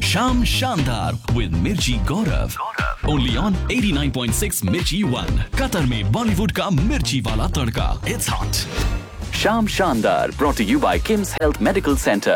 शाम शानदार विद मिर्ची गौरव, ओनली ऑन 89.6 मिर्ची 1, कतर में बॉलीवुड का मिर्ची वाला तड़का. It's hot. शाम शानदार brought to you by Kim's Health Medical Center.